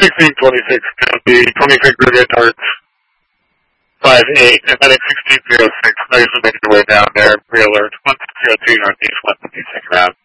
1626, copy. 26 Rivian North 58, and then at 1606, notice to make your way down there, pre-alert, 102 Northeast, 156 route.